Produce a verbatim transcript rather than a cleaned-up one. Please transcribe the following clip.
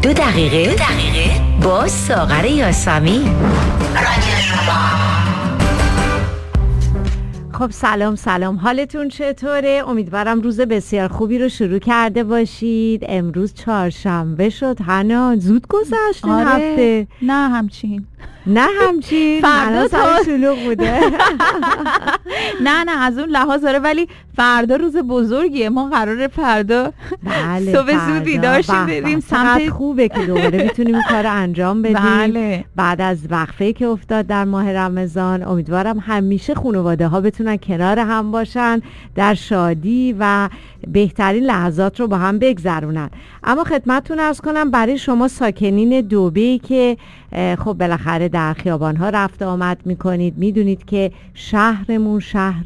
دو دقیقه دو دقیقه با ساغر یاسمین. رادیو شما. خب سلام سلام، حالتون چطوره؟ امیدوارم روز بسیار خوبی رو شروع کرده باشید. امروز چهارشنبه شد. حنا زود گذشت این آره. هفته. نه همچین نه همچین فردا تا تا شلوغ بوده. نه نه از اون لحاظ داره، ولی فردا روز بزرگیه. ما قراره فردا بله صبح زود بیدار شیم بریم سمت. خوبه که دوباره میتونیم این کار انجام بدیم. بله. بعد از وقفه‌ای که افتاد در ماه رمضان، امیدوارم همیشه خانواده ها بتونن کنار هم باشن، در شادی و بهترین لحظات رو با هم بگذرونن. اما خدمتتون عرض کنم برای شما ساکنین دبی که خب بالاخره در خیابان ها رفت آمد میکنید، میدونید که شهرمون شهر